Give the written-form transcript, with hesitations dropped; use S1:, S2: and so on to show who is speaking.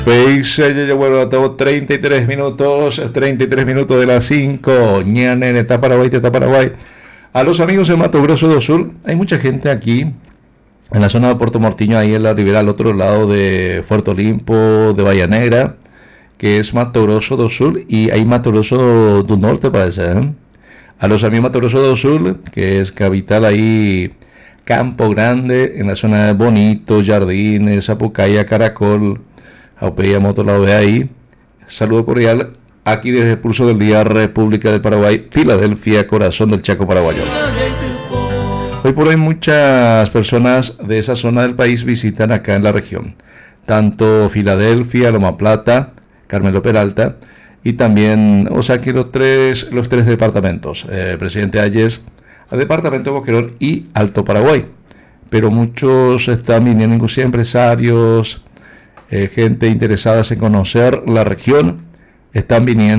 S1: Bueno, tengo 33 minutos de las 5. Ñanen, está Paraguay, está Paraguay. A los amigos de Mato Grosso do Sul, hay mucha gente aquí en la zona de Puerto Mortiño, ahí en la ribera al otro lado de Puerto Limpo, de Bahía Negra, que es Mato Grosso do Sul, y hay Mato Grosso do Norte, parece, ¿eh? A los amigos de Mato Grosso do Sul, que es capital ahí, Campo Grande, en la zona de Bonito, Jardines, Zapucaya, Caracol, Aupea, otro lado de ahí. Saludo cordial aquí desde el Pulso del Día, República del Paraguay, Filadelfia, corazón del Chaco paraguayo. Hoy por hoy muchas personas de esa zona del país visitan acá en la región, tanto Filadelfia, Loma Plata, Carmelo Peralta y también, o sea que los tres departamentos, Presidente Hayes, al departamento de Boquerón y Alto Paraguay. Pero muchos están viniendo, inclusive empresarios, gente interesada en conocer la región, están viniendo